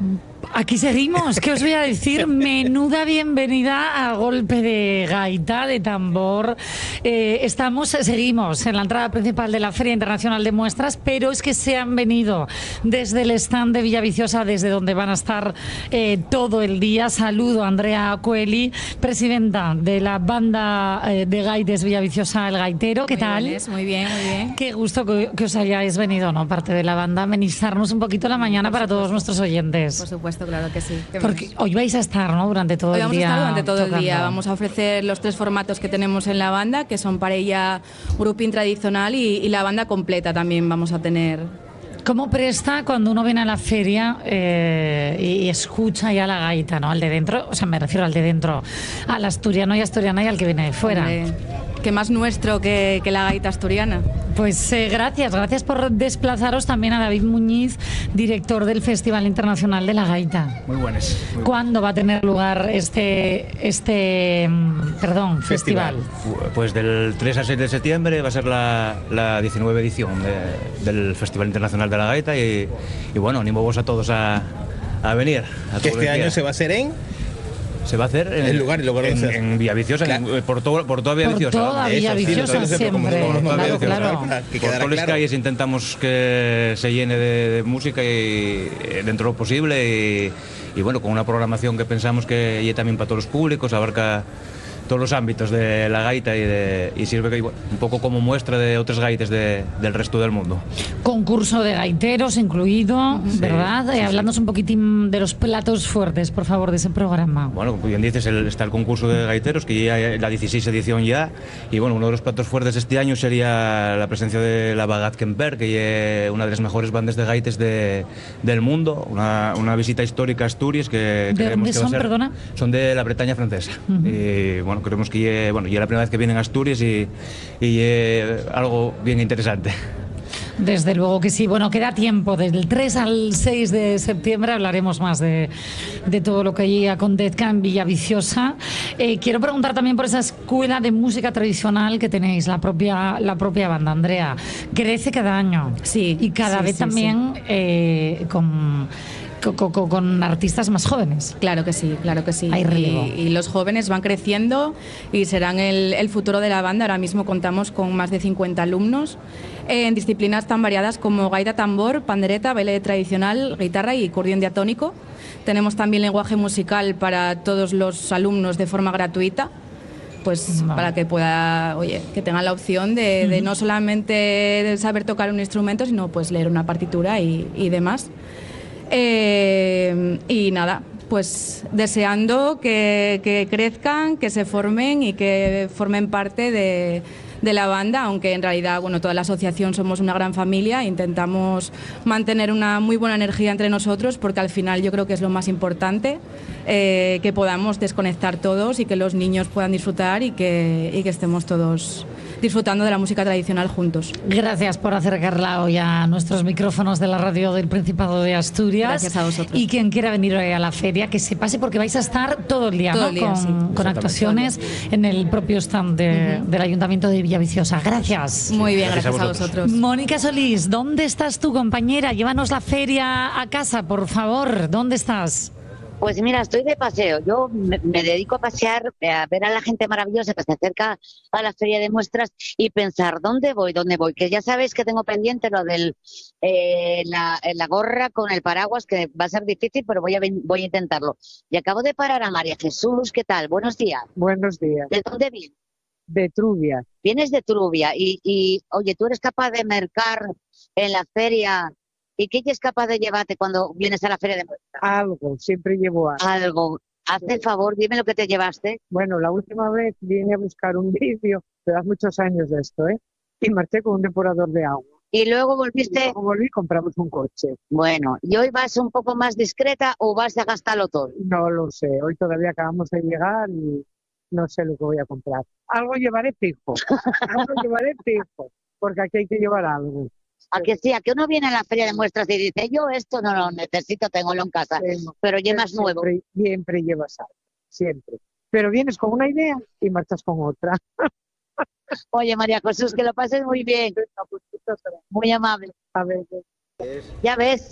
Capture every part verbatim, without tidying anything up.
Aquí seguimos, ¿qué os voy a decir? Menuda bienvenida a golpe de gaita, de tambor. Eh, estamos, seguimos en la entrada principal de la Feria Internacional de Muestras, pero es que se han venido desde el stand de Villaviciosa, desde donde van a estar eh, todo el día. Saludo a Andrea Coeli, presidenta de la banda eh, de gaites Villaviciosa, El Gaitero. ¿Qué muy tal? Buenas, muy bien, muy bien. Qué gusto que, que os hayáis venido, ¿no? Parte de la banda, amenizarnos un poquito la mañana Por para supuesto. todos nuestros oyentes. Por supuesto, claro que sí. Porque hoy vais a estar, ¿no? Durante todo Hoy el vamos día. a estar durante todo tocando. el día. Vamos a ofrecer los tres formatos que tenemos en la banda, que son parella, grupín tradicional y, y la banda completa también vamos a tener. ¿Cómo presta cuando uno viene a la feria eh, y, y escucha ya la gaita, ¿no? Al de dentro, o sea, me refiero al de dentro, al asturiano y asturiana y al que viene de fuera. Hombre, ¿qué más nuestro que, que la gaita asturiana? Pues eh, gracias, gracias por desplazaros también a David Muñiz, director del Festival Internacional de la Gaita. Muy buenas. Muy ¿Cuándo va a tener lugar este, este perdón, festival? festival? Pues del tres al seis de septiembre va a ser la, la diecinueve edición de, del Festival Internacional de la Gaita y, y bueno, animo vos a todos a, a venir. A que este año se va a hacer en... Se va a hacer en el lugar, el lugar en, en Villaviciosa, claro. en, por, todo, por toda Villaviciosa. Por toda Villaviciosa siempre. Por toda claro, Villaviciosa. claro. Que Por quedara todas las claro. calles intentamos que se llene de, de música y, dentro de lo posible y, y bueno, con una programación que pensamos que llegue también para todos los públicos, abarca todos los ámbitos de la gaita y, de, y sirve que, bueno, un poco como muestra de otras gaites de, del resto del mundo. Concurso de gaiteros incluido, Sí, ¿verdad? sí, Eh, Hablándonos un poquitín de los platos fuertes, por favor, de ese programa. Bueno, como bien dices, el, está el concurso de gaiteros, que ya es la dieciséis edición ya, y bueno, uno de los platos fuertes este año sería la presencia de la Bagat Kemper, que es una de las mejores bandas de gaites de, del mundo, una, una visita histórica a Asturias que ¿De creemos dónde que va a son, ser, perdona? Son de la Bretaña francesa. Uh-huh. Y bueno, creemos que ya, bueno, ya es la primera vez que vienen a Asturias y, y es algo bien interesante. Desde luego que sí. Bueno, queda tiempo. Del tres al seis de septiembre hablaremos más de, de todo lo que allí acontezca en Villaviciosa. Eh, quiero preguntar también por esa escuela de música tradicional que tenéis, la propia, la propia banda, Andrea. Crece cada año. Sí. Y cada sí, vez sí, también sí. Eh, con... Con, con, con artistas más jóvenes. Claro que sí, claro que sí. Hay relevo. Y, y los jóvenes van creciendo y serán el, el futuro de la banda. Ahora mismo contamos con más de cincuenta alumnos en disciplinas tan variadas como gaita, tambor, pandereta, baile tradicional, guitarra y acordeón diatónico. Tenemos también lenguaje musical para todos los alumnos de forma gratuita, pues Vale. para que pueda, oye, que tengan la opción de, de no solamente saber tocar un instrumento, sino pues leer una partitura y, y demás. Eh, y nada, pues deseando que, que crezcan, que se formen y que formen parte de, de la banda, aunque en realidad, bueno, toda la asociación somos una gran familia, intentamos mantener una muy buena energía entre nosotros, porque al final yo creo que es lo más importante, eh, que podamos desconectar todos y que los niños puedan disfrutar y que, y que estemos todos disfrutando de la música tradicional juntos. Gracias por acercarla hoy a nuestros micrófonos de la radio del Principado de Asturias. Gracias a vosotros. Y quien quiera venir hoy a la feria, que se pase porque vais a estar todo el día, Todo ¿no? el día, con, sí. con actuaciones en el propio stand de, uh-huh. del Ayuntamiento de Villaviciosa. Gracias. Muy bien, Gracias gracias a a vosotros. vosotros. Mónica Solís, ¿dónde estás tú, compañera? Llévanos la feria a casa, por favor. ¿Dónde estás? Pues mira, estoy de paseo. Yo me, me dedico a pasear, a ver a la gente maravillosa que se acerca a la feria de muestras y pensar dónde voy, dónde voy. Que ya sabéis que tengo pendiente lo del eh, la, la gorra con el paraguas, que va a ser difícil, pero voy a voy a intentarlo. Y acabo de parar a María Jesús. ¿Qué tal? Buenos días. Buenos días. ¿De dónde vienes? De Trubia. Vienes de Trubia y, y oye, ¿tú eres capaz de mercar en la feria? ¿Y qué es capaz de llevarte cuando vienes a la feria de muestras? Algo, siempre llevo algo. Algo. Hazme el favor, dime lo que te llevaste. Bueno, la última vez vine a buscar un vídeo, pero hace muchos años de esto, ¿eh? Y marché con un depurador de agua. Y luego volviste... Y luego volví y compramos un coche. Bueno, ¿y hoy vas un poco más discreta o vas a gastarlo todo? No lo sé, hoy todavía acabamos de llegar y no sé lo que voy a comprar. Algo llevaré fijo, algo llevaré fijo, porque aquí hay que llevar algo. ¿A que sí? ¿A que uno viene a la feria de muestras y dice, yo esto no lo necesito, tengo en casa, Tengo, pero llevas nuevo? Siempre, siempre llevas algo, siempre. Pero vienes con una idea y marchas con otra. Oye, María Jesús, que lo pases muy bien. Muy amable. A ver. Ya ves.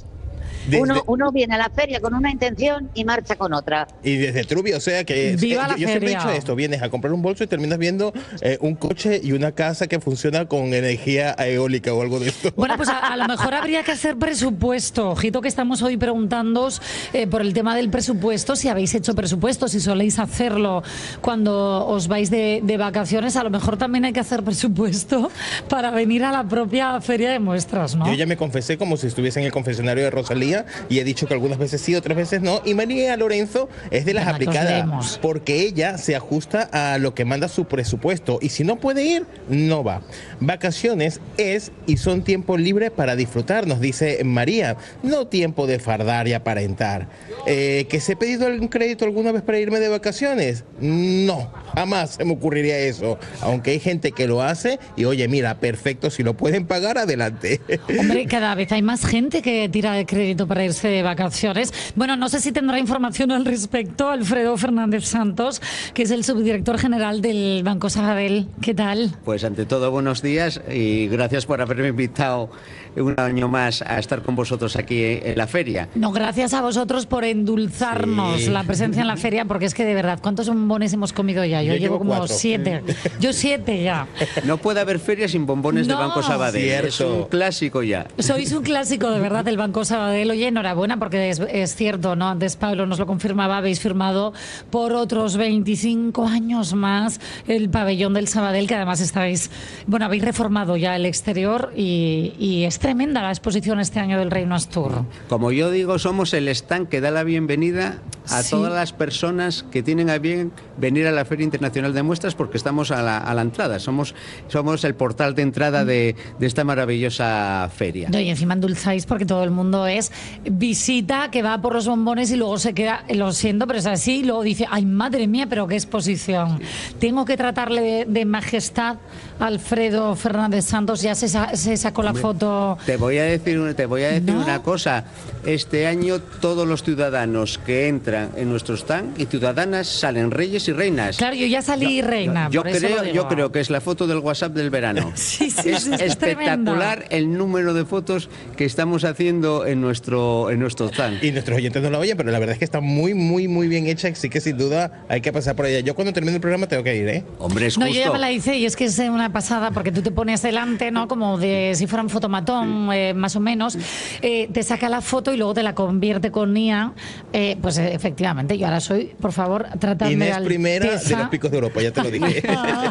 Desde... Uno, uno viene a la feria con una intención y marcha con otra. Y desde Trubia, o sea que ¡Viva eh, la yo, yo siempre he feria! dicho esto, vienes a comprar un bolso y terminas viendo eh, un coche y una casa que funciona con energía eólica o algo de esto. Bueno, pues a, a lo mejor habría que hacer presupuesto. Ojito que estamos hoy preguntándoos eh, por el tema del presupuesto, si habéis hecho presupuesto, si soléis hacerlo cuando os vais de, de vacaciones. A lo mejor también hay que hacer presupuesto para venir a la propia feria de muestras, ¿no? Yo ya me confesé como si estuviese en el confesionario de Rosalía y he dicho que algunas veces sí, otras veces no. Y María Lorenzo es de las Venga, que os aplicadas leemos. porque ella se ajusta a lo que manda su presupuesto y si no puede ir, no va. Vacaciones es y son tiempo libre para disfrutar, nos dice María, no tiempo de fardar y aparentar. Eh, ¿Que se he pedido algún crédito alguna vez para irme de vacaciones? No, jamás se me ocurriría eso. Aunque hay gente que lo hace y oye, mira, perfecto, si lo pueden pagar, adelante. Hombre, cada vez hay más gente que tira de crédito para irse de vacaciones. Bueno, no sé si tendrá información al respecto Alfredo Fernández Santos, que es el subdirector general del Banco Sabadell. ¿Qué tal? Pues ante todo, buenos días y gracias por haberme invitado un año más a estar con vosotros aquí en la feria. No, gracias a vosotros por endulzarnos Sí. la presencia en la feria, porque es que de verdad, ¿cuántos bombones hemos comido ya? Yo, Yo llevo llevo como cuatro. siete. Yo siete ya. No puede haber feria sin bombones No. de Banco Sabadell. Cierto. Es un clásico ya. Sois un clásico de verdad del Banco Sabadell. Oye, enhorabuena, porque es, es cierto, ¿no? Antes Pablo nos lo confirmaba, habéis firmado por otros veinticinco años más el pabellón del Sabadell, que además estáis, bueno, habéis reformado ya el exterior y, y es tremenda la exposición este año del Reino Astur. Como yo digo, somos el stand que da la bienvenida a Sí. todas las personas que tienen a bien venir a la Feria Internacional de Muestras porque estamos a la, a la entrada. Somos, somos el portal de entrada de, de esta maravillosa feria. No, y encima endulzáis porque todo el mundo es visita, que va por los bombones y luego se queda, lo siento, pero es así, y luego dice, ay, madre mía, pero qué exposición. Tengo que tratarle de, de majestad a Alfredo Fernández Santos, ya se, sa- se sacó la foto. Te voy a decir, un- te voy a decir No. una cosa. Este año todos los ciudadanos que entran en nuestro stand y ciudadanas salen reyes y reinas. Claro, yo ya salí reina. Yo por eso creo, lo digo. yo creo que es la foto del WhatsApp del verano. Sí, sí, es sí, es espectacular el número de fotos que estamos haciendo en nuestro en nuestro stand. Y nuestros oyentes no la oyen, pero la verdad es que está muy, muy, muy bien hecha, así que sin duda hay que pasar por ella. Yo cuando termine el programa tengo que ir, ¿eh? Hombre, es No, justo. yo ya me la hice y es que es una pasada porque tú te pones delante, ¿no? Como de si fuera un fotomatón, eh, más o menos. Eh, te saca la foto y luego te la convierte con I A. Eh, pues eh, efectivamente, yo ahora soy, por favor, tratadme de Inés Primera de alteza. los Picos de Europa, ya te lo dije.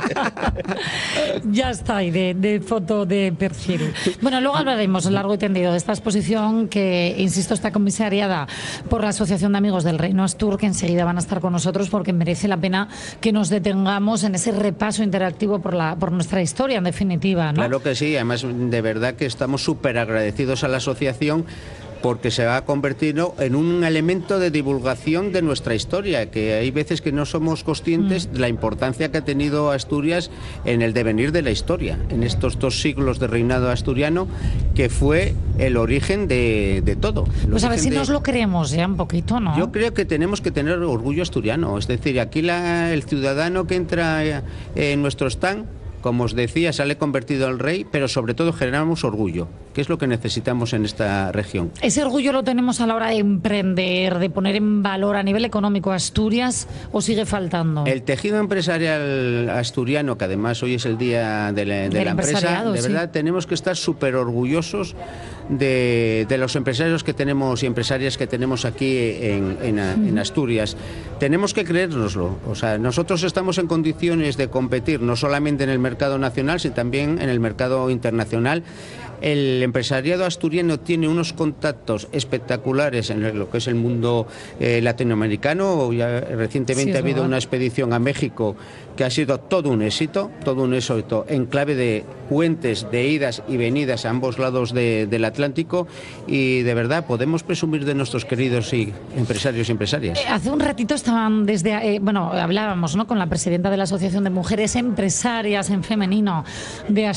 Ya está, y de, de foto de perfil. Bueno, luego hablaremos largo y tendido de esta exposición que, insisto, está comisariada por la Asociación de Amigos del Reino Astur, que enseguida van a estar con nosotros porque merece la pena que nos detengamos en ese repaso interactivo por, la, por nuestra historia, en definitiva, ¿no? Claro que sí, además de verdad que estamos súper agradecidos a la asociación porque se va a convertir, ¿no?, en un elemento de divulgación de nuestra historia, que hay veces que no somos conscientes de la importancia que ha tenido Asturias en el devenir de la historia, en estos dos siglos de reinado asturiano, que fue el origen de, de todo. El Pues a ver origen si de- nos lo creemos ya un poquito, ¿no? Yo creo que tenemos que tener orgullo asturiano, es decir, aquí la- el ciudadano que entra eh, en nuestro stand, como os decía, sale convertido al rey, pero sobre todo generamos orgullo, que es lo que necesitamos en esta región. ¿Ese orgullo lo tenemos a la hora de emprender, de poner en valor a nivel económico a Asturias o sigue faltando? El tejido empresarial asturiano, que además hoy es el día de la, de Del la empresa, empresariado, de sí. verdad tenemos que estar súper orgullosos de, de los empresarios que tenemos y empresarias que tenemos aquí en, en, en Asturias. Tenemos que creérnoslo. O sea, nosotros estamos en condiciones de competir no solamente en el mercado nacional, sino también en el mercado internacional. El empresariado asturiano tiene unos contactos espectaculares en lo que es el mundo eh, latinoamericano. Ya recientemente Sí, es ha habido verdad. una expedición a México que ha sido todo un éxito, todo un éxito en clave de puentes de idas y venidas a ambos lados de- del Atlántico, y de verdad podemos presumir de nuestros queridos y empresarios y empresarias. Eh, Hace un ratito estaban desde, eh, bueno, hablábamos, ¿no?, con la presidenta de la Asociación de Mujeres Empresarias en Femenino de